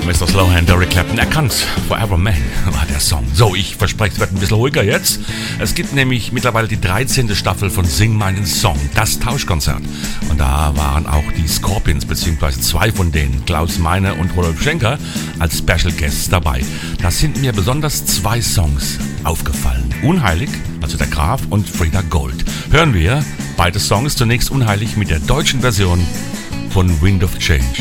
Mr. Slowhand, Eric Clapton, erkannt. Forever Man war der Song. So, ich verspreche, es wird ein bisschen ruhiger jetzt. Es gibt nämlich mittlerweile die 13. Staffel von Sing meinen Song, das Tauschkonzert. Und da waren auch die Scorpions, beziehungsweise zwei von denen, Klaus Meine und Rudolf Schenker, als Special Guests dabei. Da sind mir besonders zwei Songs aufgefallen. Unheilig, also der Graf, und Frieda Gold. Hören wir beide Songs, zunächst Unheilig mit der deutschen Version von Wind of Change.